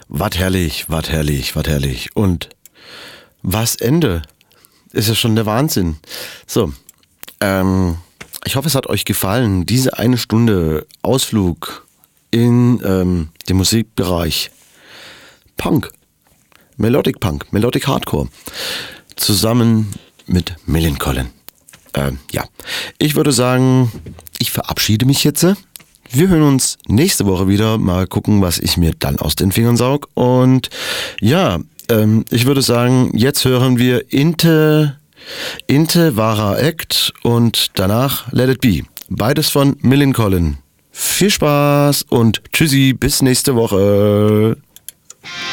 wat herrlich, wat herrlich, wat herrlich. Und was Ende? Ist ja schon der Wahnsinn. So, ich hoffe, es hat euch gefallen. Diese eine Stunde Ausflug in den Musikbereich Punk, Melodic Punk, Melodic Hardcore, zusammen mit Millencolin. Ja, ich würde sagen, ich verabschiede mich jetzt. Wir hören uns nächste Woche wieder. Mal gucken, was ich mir dann aus den Fingern saug. Und ja, ich würde sagen, jetzt hören wir Inte Vara Act und danach Let It Be. Beides von Millencolin. Viel Spaß und tschüssi, bis nächste Woche.